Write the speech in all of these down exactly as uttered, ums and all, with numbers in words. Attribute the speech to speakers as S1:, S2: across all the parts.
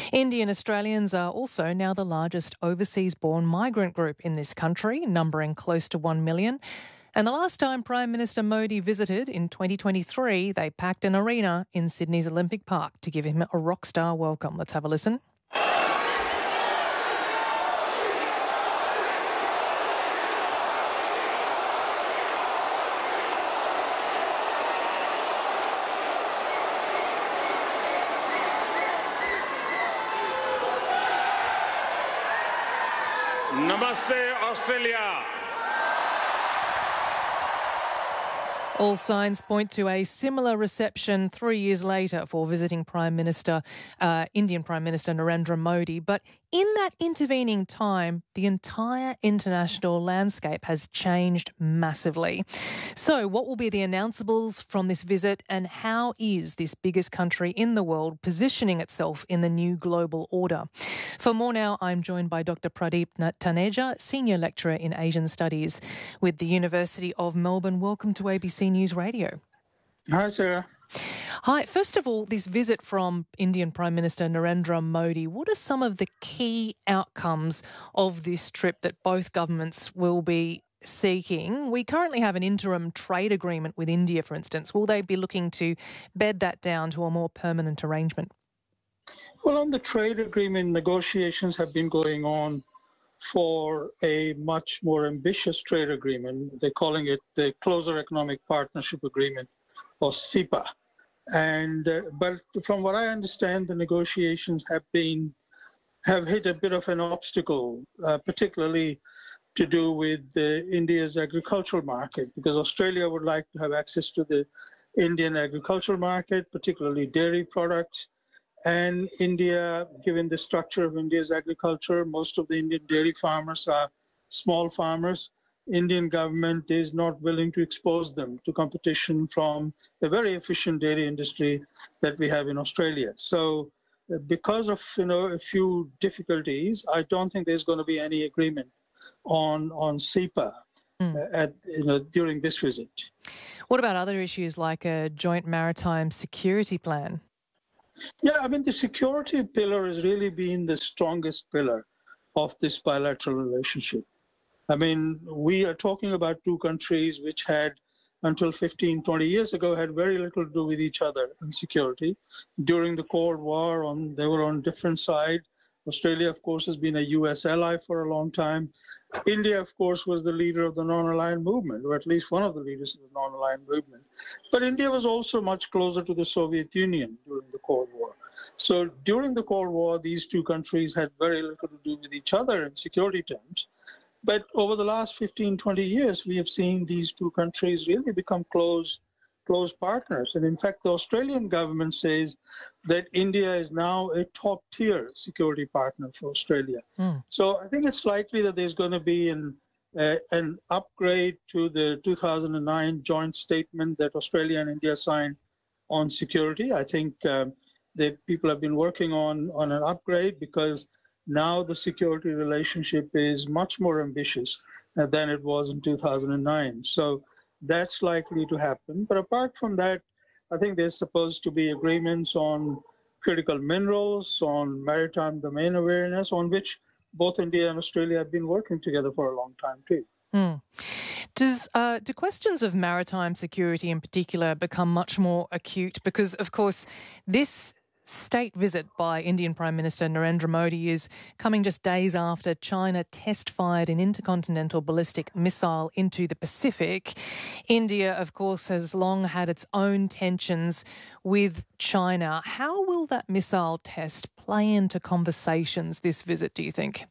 S1: Indian Australians are also now the largest overseas-born migrant group in this country, numbering close to one million. And the last time Prime Minister Modi visited in twenty twenty-three, they packed an arena in Sydney's Olympic Park to give him a rock star welcome. Let's have a listen.
S2: Namaste, Australia.
S1: All signs point to a similar reception three years later for visiting Prime Minister, uh, Indian Prime Minister Narendra Modi. But in that intervening time, the entire international landscape has changed massively. So what will be the announceables from this visit, and how is this biggest country in the world positioning itself in the new global order? For more now, I'm joined by Doctor Pradeep Taneja, Senior Lecturer in Asian Studies with the University of Melbourne. Welcome to A B C News Radio.
S3: Hi, Sarah.
S1: Hi. First of all, this visit from Indian Prime Minister Narendra Modi, what are some of the key outcomes of this trip that both governments will be seeking? We currently have an interim trade agreement with India, for instance. Will they be looking to bed that down to a more permanent arrangement?
S3: Well, on the trade agreement, negotiations have been going on for a much more ambitious trade agreement. They're calling it the Closer Economic Partnership Agreement, or C E P A. And uh, but from what I understand, the negotiations have been have hit a bit of an obstacle, uh, particularly to do with uh, India's agricultural market, because Australia would like to have access to the Indian agricultural market, particularly dairy products. And India, given the structure of India's agriculture, most of the Indian dairy farmers are small farmers. Indian government is not willing to expose them to competition from a very efficient dairy industry that we have in Australia. So uh, because of you know a few difficulties, I don't think there's going to be any agreement on on C E P A
S1: Mm.
S3: uh, at you know during this visit.
S1: What about other issues like a joint maritime security plan?
S3: Yeah, I mean, the security pillar has really been the strongest pillar of this bilateral relationship. I mean, we are talking about two countries which had, until fifteen, twenty years ago, had very little to do with each other in security. During the Cold War, on they were on different sides. Australia, of course, has been a U S ally for a long time. India, of course, was the leader of the non-aligned movement, or at least one of the leaders of the non-aligned movement. But India was also much closer to the Soviet Union during the Cold War. So during the Cold War, these two countries had very little to do with each other in security terms. But over the last fifteen, twenty years, we have seen these two countries really become close, close partners. And in fact, the Australian government says that India is now a top-tier security partner for Australia. Mm. So I think it's likely that there's going to be an, uh, an upgrade to the two thousand nine joint statement that Australia and India signed on security. I think um, the people have been working on, on an upgrade, because now the security relationship is much more ambitious uh, than it was in two thousand nine. So that's likely to happen. But apart from that, I think there's supposed to be agreements on critical minerals, on maritime domain awareness, on which both India and Australia have been working together for a long time too.
S1: Mm. Does uh, do questions of maritime security in particular become much more acute? Because, of course, this state visit by Indian Prime Minister Narendra Modi is coming just days after China test-fired an intercontinental ballistic missile into the Pacific. India, of course, has long had its own tensions with China. How will that missile test play into conversations this visit, do you think?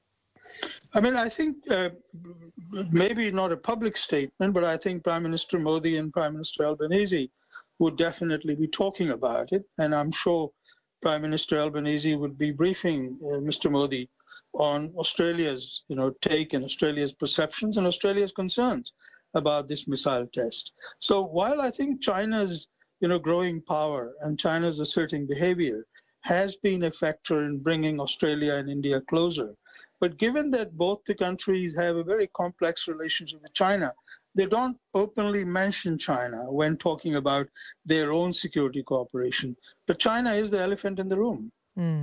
S3: I mean, I think uh, maybe not a public statement, but I think Prime Minister Modi and Prime Minister Albanese would definitely be talking about it. And I'm sure Prime Minister Albanese would be briefing uh, Mister Modi on Australia's, you know, take and Australia's perceptions and Australia's concerns about this missile test. So while I think China's, you know, growing power and China's asserting behavior has been a factor in bringing Australia and India closer, but given that both the countries have a very complex relationship with China, they don't openly mention China when talking about their own security cooperation. But China is the elephant in the room.
S1: Mm.